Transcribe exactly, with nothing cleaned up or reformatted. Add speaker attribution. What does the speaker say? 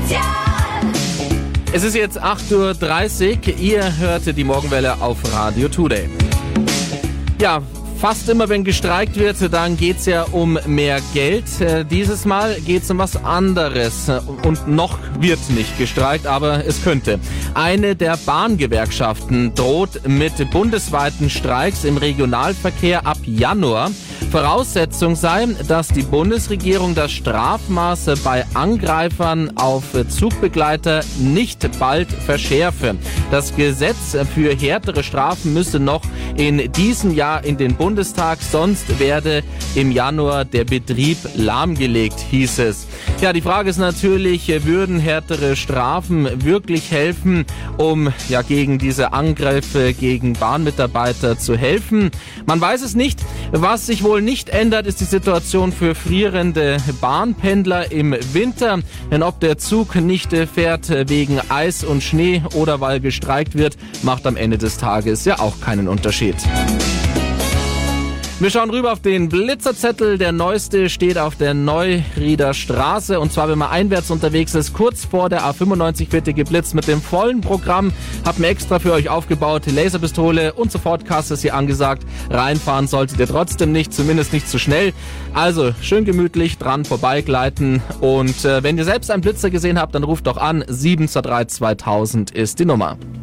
Speaker 1: Es ist jetzt acht Uhr dreißig, ihr hört die Morgenwelle auf Radio Today. Ja, fast immer, wenn gestreikt wird, dann geht's ja um mehr Geld. Äh, dieses Mal geht's um was anderes. Und noch wird nicht gestreikt, aber es könnte. Eine der Bahngewerkschaften droht mit bundesweiten Streiks im Regionalverkehr ab Januar. Voraussetzung sei, dass die Bundesregierung das Strafmaß bei Angreifern auf Zugbegleiter nicht bald verschärfe. Das Gesetz für härtere Strafen müsse noch in diesem Jahr in den Bundestag, sonst werde im Januar der Betrieb lahmgelegt, hieß es. Ja, die Frage ist natürlich, würden härtere Strafen wirklich helfen, um ja gegen diese Angriffe gegen Bahnmitarbeiter zu helfen? Man weiß es nicht. Was sich wohl nicht ändert, ist die Situation für frierende Bahnpendler im Winter. Denn ob der Zug nicht fährt wegen Eis und Schnee oder weil gestreikt wird, macht am Ende des Tages ja auch keinen Unterschied. Wir schauen rüber auf den Blitzerzettel. Der neueste steht auf der Neurieder Straße. Und zwar, wenn man einwärts unterwegs ist, kurz vor der A fünfundneunzig wird geblitzt mit dem vollen Programm. Hab mir extra für euch aufgebaut. Laserpistole und Sofortkasse ist hier angesagt. Reinfahren solltet ihr trotzdem nicht, zumindest nicht zu schnell. Also schön gemütlich dran vorbeigleiten. Und äh, wenn ihr selbst einen Blitzer gesehen habt, dann ruft doch an. sieben zwei drei zweitausend ist die Nummer.